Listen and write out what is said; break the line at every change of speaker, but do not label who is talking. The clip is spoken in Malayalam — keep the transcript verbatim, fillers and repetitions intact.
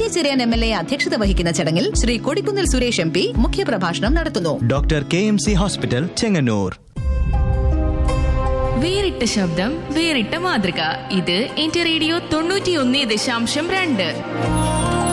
ചെറിയാൻ എം എൽ എ അധ്യക്ഷത വഹിക്കുന്ന ചടങ്ങിൽ ശ്രീ കൊടിക്കുന്നിൽ സുരേഷ് എം പി മുഖ്യപ്രഭാഷണം നടത്തുന്നു.
Doctor K M C hospital, Chengannur.
വേറിട്ട ശബ്ദം, വേറിട്ട മാതൃക. ഇത് എന്റെ റേഡിയോ തൊണ്ണൂറ്റിയൊന്ന് ദശാംശം രണ്ട്.